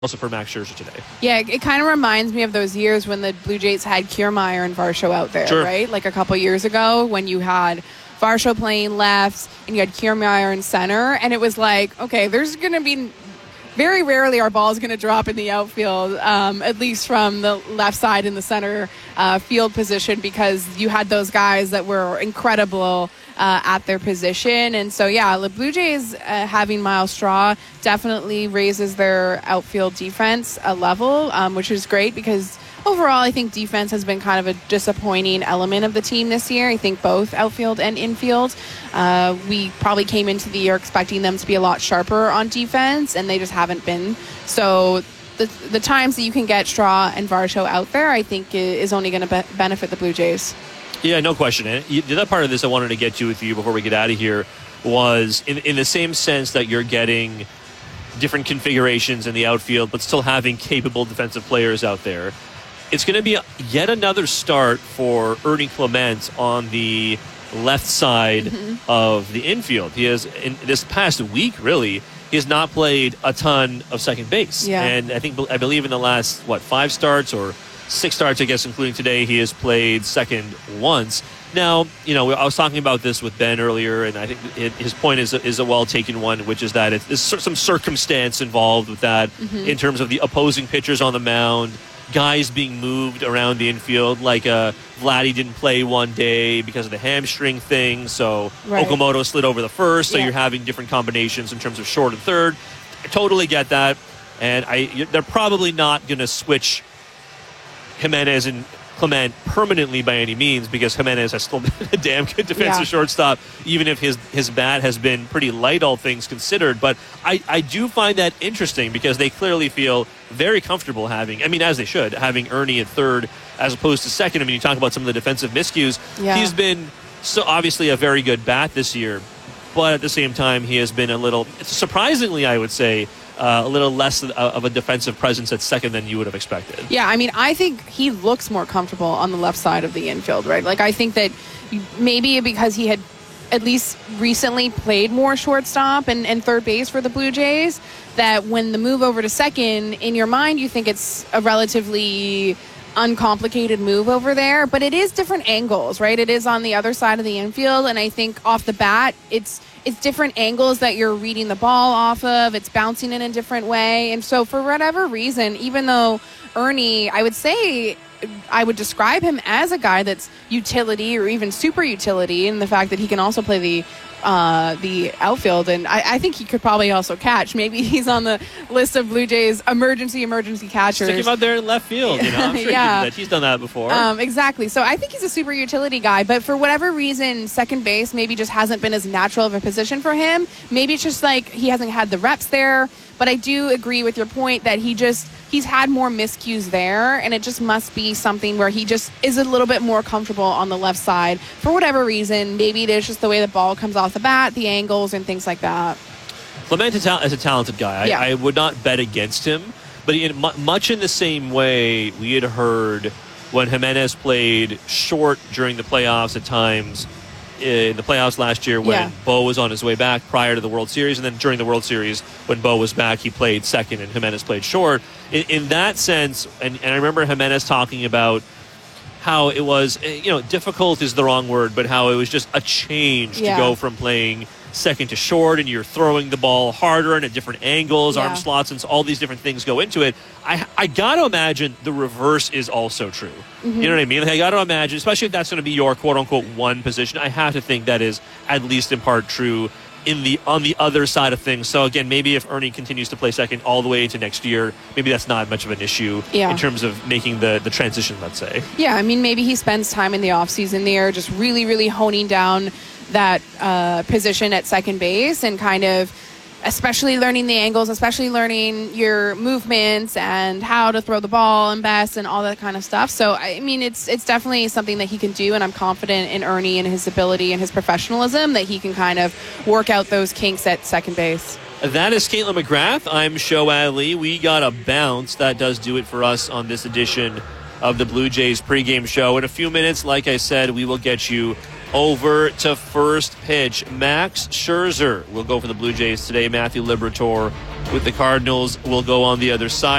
also for Max Scherzer today. Yeah, it kind of reminds me of those years when the Blue Jays had Kiermaier and Varsho out there, Sure. right? Like a couple years ago when you had Varsho playing left and you had Kiermaier in center, and it was like, okay, there's going to be very rarely our ball is going to drop in the outfield, at least from the left side in the center field position, because you had those guys that were incredible at their position. And so, yeah, the Blue Jays having Myles Straw definitely raises their outfield defense a level, which is great because overall I think defense has been kind of a disappointing element of the team this year. I think both outfield and infield. We probably came into the year expecting them to be a lot sharper on defense, and they just haven't been. So the times that you can get Straw and Varsho out there, I think is only going to benefit the Blue Jays. Yeah, no question. And the other part of this I wanted to get to with you before we get out of here was in the same sense that you're getting different configurations in the outfield, but still having capable defensive players out there. It's going to be yet another start for Ernie Clement on the left side of the infield. He has, in this past week, really, he has not played a ton of second base. Yeah. And I believe in the last, 5 starts or 6 starts, I guess, including today, he has played second once. Now, I was talking about this with Ben earlier, and I think his point is a well-taken one, which is that there's some circumstance involved with that in terms of the opposing pitchers on the mound, guys being moved around the infield, like Vladdy didn't play one day because of the hamstring thing, so right. Okamoto slid over the first, so Yeah. you're having different combinations in terms of short and third. I totally get that, and they're probably not going to switch Jimenez and Clement permanently by any means, because Jimenez has still been a damn good defensive shortstop, even if his bat has been pretty light, all things considered. But I do find that interesting because they clearly feel very comfortable as they should, having Ernie at third as opposed to second. You talk about some of the defensive miscues. Yeah. He's been so obviously a very good bat this year, but at the same time, he has been a little, surprisingly, I would say, a little less of a defensive presence at second than you would have expected. Yeah, I think he looks more comfortable on the left side of the infield, right? Like, I think that maybe because he had at least recently played more shortstop and third base for the Blue Jays, that when the move over to second, in your mind, you think it's a relatively uncomplicated move over there, but it is different angles, right? It is on the other side of the infield, and I think off the bat, it's different angles that you're reading the ball off of. It's bouncing in a different way. And so for whatever reason, even though Ernie, I would say I would describe him as a guy that's utility or even super utility, in the fact that he can also play the outfield, and I think he could probably also catch. Maybe he's on the list of Blue Jays emergency catchers. Stick him out there in left field, I'm sure Yeah. he's done that before. Exactly. So I think he's a super utility guy, but for whatever reason, second base maybe just hasn't been as natural of a position for him. Maybe it's just like he hasn't had the reps there, but I do agree with your point that he's had more miscues there, and it just must be something where he just is a little bit more comfortable on the left side for whatever reason. Maybe it is just the way the ball comes off the bat, the angles, and things like that. Clement is a talented guy. Yeah. I would not bet against him, but much in the same way we had heard when Jimenez played short during the playoffs at times, in the playoffs last year when Bo was on his way back prior to the World Series, and then during the World Series when Bo was back, he played second and Jimenez played short. In that sense, and I remember Jimenez talking about how it was, difficult is the wrong word, but how it was just a change to go from playing second to short, and you're throwing the ball harder and at different angles, arm slots, and all these different things go into it. I got to imagine the reverse is also true. You know what I mean? Like, I got to imagine, especially if that's going to be your quote-unquote one position, I have to think that is at least in part true on the other side of things. So again, maybe if Ernie continues to play second all the way into next year, maybe that's not much of an issue in terms of making the transition, let's say. Yeah, maybe he spends time in the offseason there just really, really honing down that position at second base, and kind of especially learning the angles, especially learning your movements and how to throw the ball and best and all that kind of stuff. So, it's definitely something that he can do, and I'm confident in Ernie and his ability and his professionalism that he can kind of work out those kinks at second base. That is Caitlin McGrath. I'm Shoad Lee. We got a bounce. That does do it for us on this edition of the Blue Jays pregame show. In a few minutes, like I said, we will get you over to first pitch. Max Scherzer will go for the Blue Jays today. Matthew Liberatore with the Cardinals will go on the other side.